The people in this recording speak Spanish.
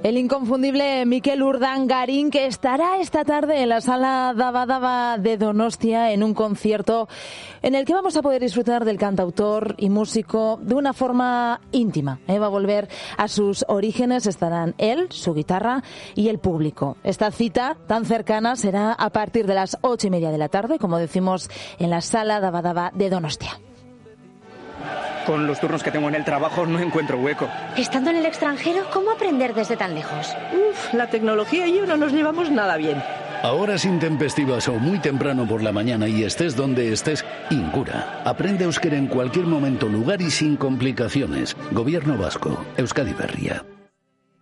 El inconfundible Mikel Urdangarín, que estará esta tarde en la Sala Daba Daba de Donostia en un concierto en el que vamos a poder disfrutar del cantautor y músico de una forma íntima. Va a volver a sus orígenes, estarán él, su guitarra y el público. Esta cita tan cercana será a partir de las 8:30 de la tarde, como decimos, en la Sala Daba Daba de Donostia. Con los turnos que tengo en el trabajo no encuentro hueco. Estando en el extranjero, ¿cómo aprender desde tan lejos? La tecnología y yo no nos llevamos nada bien. A horas intempestivas o muy temprano por la mañana y estés donde estés, Incura. Aprende euskera en cualquier momento, lugar y sin complicaciones. Gobierno vasco. Euskadi Berria.